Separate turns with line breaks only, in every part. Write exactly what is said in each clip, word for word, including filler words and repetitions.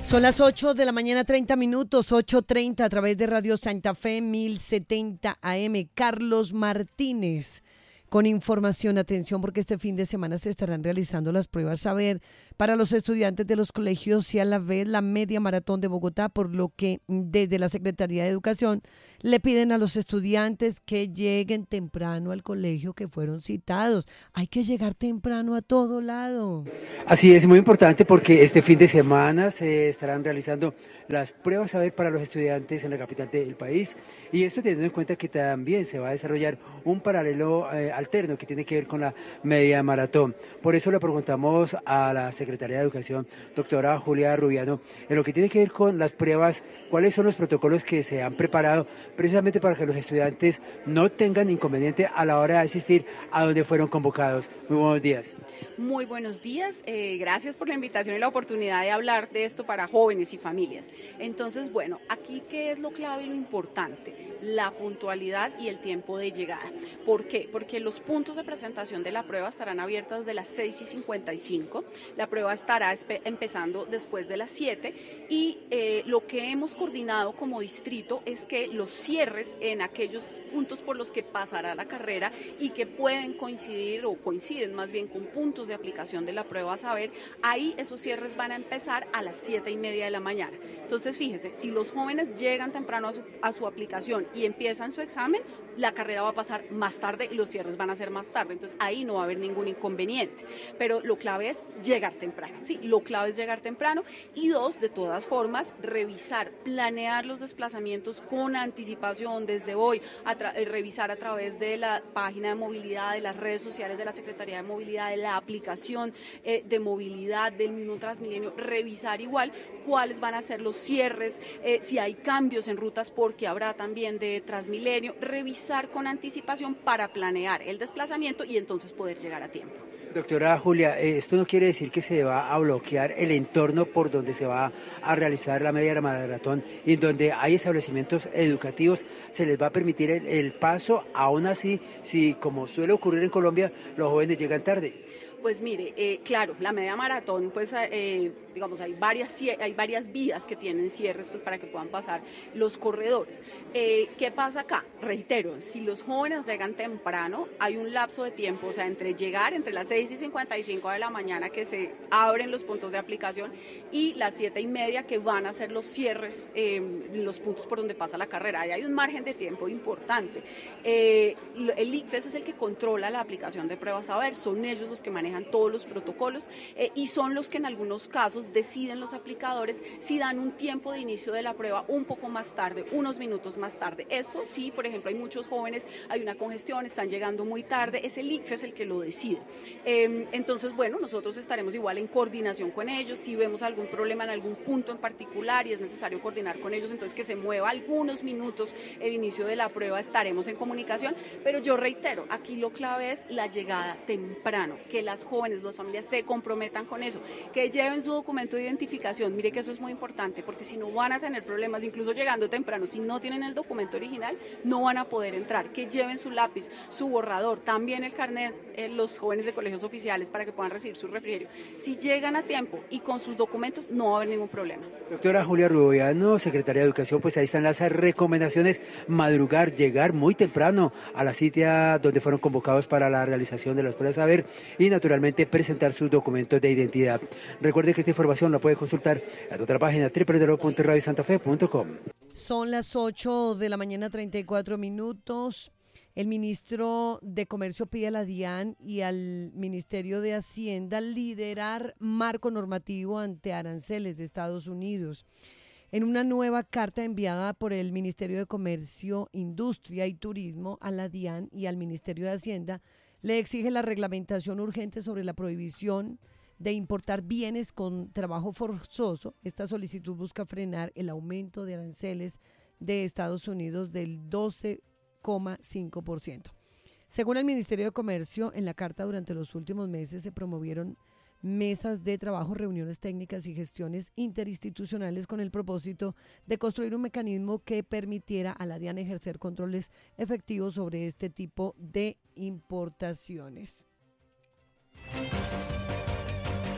Son las ocho de la mañana, treinta minutos, ocho treinta a través de Radio Santa Fe mil setenta A M. Carlos Martínez con información. Atención, porque este fin de semana se estarán realizando las pruebas Saber para los estudiantes de los colegios y a la vez la media maratón de Bogotá, por lo que desde la Secretaría de Educación le piden a los estudiantes que lleguen temprano al colegio que fueron citados. Hay que llegar temprano a todo lado.
Así es, muy importante porque este fin de semana se estarán realizando las pruebas Saber para los estudiantes en la capital del país, y esto teniendo en cuenta que también se va a desarrollar un paralelo eh, alterno que tiene que ver con la media maratón. Por eso le preguntamos a la Secretaría de Educación, doctora Julia Rubiano, en lo que tiene que ver con las pruebas, cuáles son los protocolos que se han preparado precisamente para que los estudiantes no tengan inconveniente a la hora de asistir a donde fueron convocados. Muy buenos días.
Muy buenos días, eh, gracias por la invitación y la oportunidad de hablar de esto para jóvenes y familias. Entonces, bueno, aquí ¿qué es lo clave y lo importante? La puntualidad y el tiempo de llegada. ¿Por qué? Porque los puntos de presentación de la prueba estarán abiertos desde las seis y cincuenta y cinco, la prueba estará empezando después de las siete, y eh, lo que hemos coordinado como distrito es que los cierres en aquellos puntos por los que pasará la carrera y que pueden coincidir o coinciden más bien con puntos de aplicación de la prueba Saber, ahí esos cierres van a empezar a las siete y media de la mañana. Entonces, fíjese, si los jóvenes llegan temprano a su, a su aplicación y empiezan su examen, la carrera va a pasar más tarde y los cierres van a ser más tarde. Entonces, ahí no va a haber ningún inconveniente. Pero lo clave es llegar temprano, ¿sí? Lo clave es llegar temprano. Y dos, de todas formas, revisar, planear los desplazamientos con anticipación desde hoy, a tra- revisar a través de la página de movilidad, de las redes sociales de la Secretaría de Movilidad, de la aplicación eh, de movilidad del mismo Transmilenio, revisar igual cuáles van a ser los cierres, eh, si hay cambios en rutas, porque habrá también de Transmilenio, revisar con anticipación para planear el desplazamiento y entonces poder llegar a tiempo.
Doctora Julia, esto no quiere decir que se va a bloquear el entorno por donde se va a realizar la media maratón y donde hay establecimientos educativos, se les va a permitir el, el paso, aún así, si como suele ocurrir en Colombia, los jóvenes llegan tarde.
Pues mire, eh, claro, la media maratón, pues eh, digamos, hay varias, hay varias vías que tienen cierres pues para que puedan pasar los corredores. Eh, ¿Qué pasa acá? Reitero, si los jóvenes llegan temprano, hay un lapso de tiempo, o sea, entre llegar, entre las seis y cincuenta y cinco de la mañana que se abren los puntos de aplicación y las siete y media que van a ser los cierres, eh, los puntos por donde pasa la carrera. Ahí hay un margen de tiempo importante. Eh, el I C F E S es el que controla la aplicación de pruebas Saber, son ellos los que manejan todos los protocolos eh, y son los que en algunos casos deciden los aplicadores si dan un tiempo de inicio de la prueba un poco más tarde, unos minutos más tarde. Esto sí, por ejemplo, hay muchos jóvenes, hay una congestión, están llegando muy tarde, es el I C F E S el que lo decide. Eh, entonces, bueno, nosotros estaremos igual en coordinación con ellos, si vemos algún problema en algún punto en particular y es necesario coordinar con ellos, entonces que se mueva algunos minutos el inicio de la prueba, estaremos en comunicación, pero yo reitero, aquí lo clave es la llegada temprano, que las jóvenes, las familias se comprometan con eso, que lleven su documento de identificación. Mire que eso es muy importante, porque si no van a tener problemas, incluso llegando temprano, si no tienen el documento original, no van a poder entrar. Que lleven su lápiz, su borrador, también el carnet, eh, los jóvenes de colegios oficiales para que puedan recibir su refrigerio. Si llegan a tiempo y con sus documentos, no va a haber ningún problema.
Doctora Julia Rubiano, Secretaria de Educación, pues ahí están las recomendaciones: madrugar, llegar muy temprano a la cita donde fueron convocados para la realización de las pruebas Saber y naturalmente presentar sus documentos de identidad. Recuerde que esta información la puede consultar en otra página, doble u doble u doble u punto radio santa fe punto com.
Son las ocho de la mañana, treinta y cuatro minutos. El ministro de Comercio pide a la DIAN y al Ministerio de Hacienda liderar marco normativo ante aranceles de Estados Unidos. En una nueva carta enviada por el Ministerio de Comercio, Industria y Turismo a la DIAN y al Ministerio de Hacienda, le exige la reglamentación urgente sobre la prohibición de importar bienes con trabajo forzoso. Esta solicitud busca frenar el aumento de aranceles de Estados Unidos del doce coma cinco por ciento. Según el Ministerio de Comercio, en la carta durante los últimos meses se promovieron mesas de trabajo, reuniones técnicas y gestiones interinstitucionales con el propósito de construir un mecanismo que permitiera a la DIAN ejercer controles efectivos sobre este tipo de importaciones.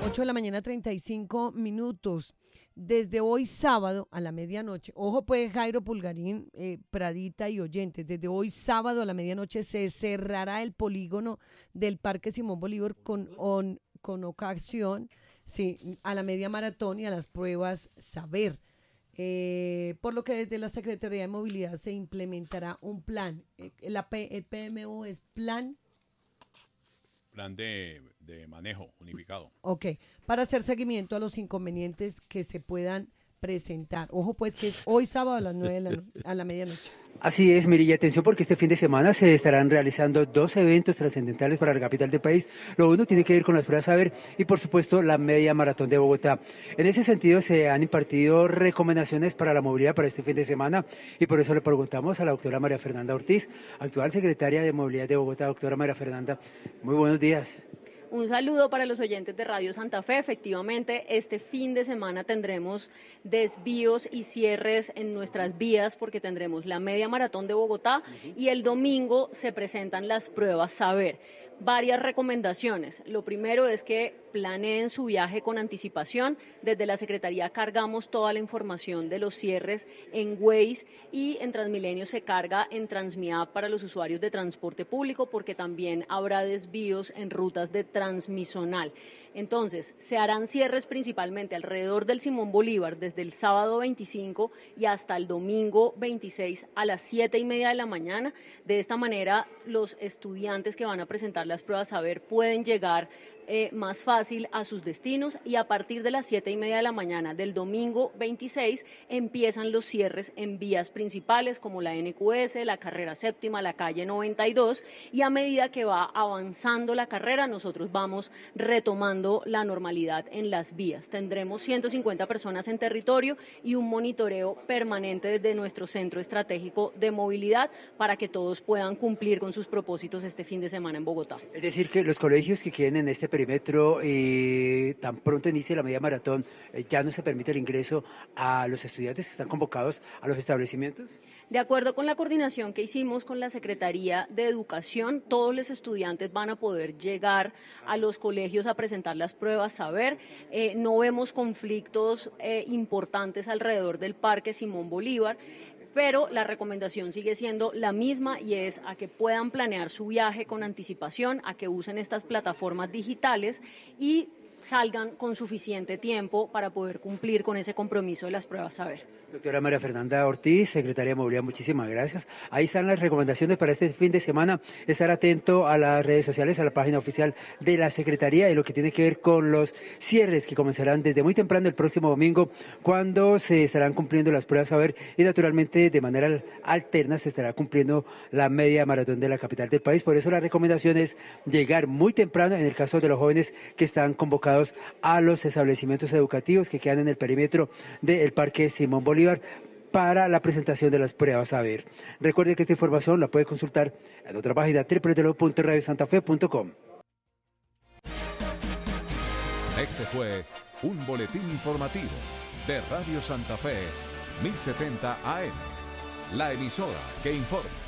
ocho de la mañana, treinta y cinco minutos. Desde hoy sábado a la medianoche, ojo pues Jairo Pulgarín, eh, Pradita y oyentes, desde hoy sábado a la medianoche se cerrará el polígono del Parque Simón Bolívar con, on, con ocasión sí, a la media maratón y a las pruebas Saber. Eh, por lo que desde la Secretaría de Movilidad se implementará un plan. Eh, la P, el P M U es plan...
Plan de, de manejo unificado.
Ok, para hacer seguimiento a los inconvenientes que se puedan presentar. Ojo pues que es hoy sábado a las nueve de la, a la medianoche.
Así es, Miri, y atención porque este fin de semana se estarán realizando dos eventos trascendentales para la capital del país. Lo uno tiene que ver con las pruebas Saber y por supuesto la media maratón de Bogotá. En ese sentido se han impartido recomendaciones para la movilidad para este fin de semana y por eso le preguntamos a la doctora María Fernanda Ortiz, actual secretaria de Movilidad de Bogotá. Doctora María Fernanda, muy buenos días.
Un saludo para los oyentes de Radio Santa Fe. Efectivamente, este fin de semana tendremos desvíos y cierres en nuestras vías porque tendremos la media maratón de Bogotá y el domingo se presentan las pruebas Saber. Varias recomendaciones. Lo primero es que planeen su viaje con anticipación. Desde la Secretaría cargamos toda la información de los cierres en Waze y en Transmilenio se carga en Transmiapp para los usuarios de transporte público porque también habrá desvíos en rutas de Transmisonal. Entonces, se harán cierres principalmente alrededor del Simón Bolívar desde el sábado veinticinco y hasta el domingo veintiséis a las siete y media de la mañana. De esta manera, los estudiantes que van a presentar las pruebas Saber pueden llegar eh, más fácil a sus destinos y a partir de las siete y media de la mañana del domingo veintiséis empiezan los cierres en vías principales como la N Q S, la carrera séptima, la calle noventa y dos y a medida que va avanzando la carrera nosotros vamos retomando la normalidad en las vías. Tendremos ciento cincuenta personas en territorio y un monitoreo permanente desde nuestro centro estratégico de movilidad para que todos puedan cumplir con sus propósitos este fin de semana en Bogotá.
Es decir, que los colegios que queden en este perímetro, eh, tan pronto inicie la media maratón, eh, ya no se permite el ingreso a los estudiantes que están convocados a los establecimientos.
De acuerdo con la coordinación que hicimos con la Secretaría de Educación, todos los estudiantes van a poder llegar a los colegios a presentar las pruebas Saber. Eh, no vemos conflictos eh, importantes alrededor del Parque Simón Bolívar, pero la recomendación sigue siendo la misma y es a que puedan planear su viaje con anticipación, a que usen estas plataformas digitales y salgan con suficiente tiempo para poder cumplir con ese compromiso de las pruebas Saber.
Doctora María Fernanda Ortiz, secretaria de Movilidad, muchísimas gracias. Ahí están las recomendaciones para este fin de semana. Estar atento a las redes sociales, a la página oficial de la Secretaría y lo que tiene que ver con los cierres que comenzarán desde muy temprano el próximo domingo, cuando se estarán cumpliendo las pruebas Saber y naturalmente de manera alterna se estará cumpliendo la media maratón de la capital del país. Por eso la recomendación es llegar muy temprano en el caso de los jóvenes que están convocados a los establecimientos educativos que quedan en el perímetro del Parque Simón Bolívar para la presentación de las pruebas Saber. Recuerde que esta información la puede consultar en nuestra página doble u doble u doble u punto radio santa fe punto com.
Este fue un boletín informativo de Radio Santa Fe, mil setenta A M, la emisora que informa.